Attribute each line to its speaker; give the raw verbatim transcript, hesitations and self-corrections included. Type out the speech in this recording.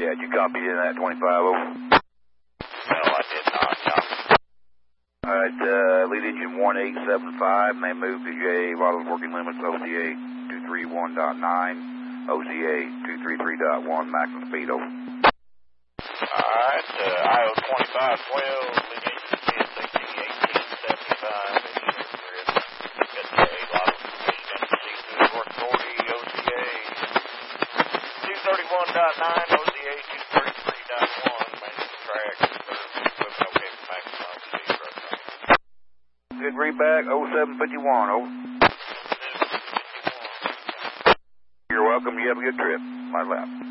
Speaker 1: Yeah, did you copy in that twenty-five over?
Speaker 2: No, I did not, no.
Speaker 1: All right, uh, lead engine one eight seven five, may move to J A, Vital working limits, O C A two three one point nine, O C A two three three point one, maximum speed, over.
Speaker 2: All right, uh, I O twenty-five twelve, lead engine ten sixty, eighteen seventy-five, Got the A lot of speed, M C two North forty, O C A two thirty-one point nine, O C A two thirty-three point one, maintenance track, equipment okay for maximum speed, right?
Speaker 1: Good readback, oh seven fifty-one, over. You're welcome, you have a good trip. My lap.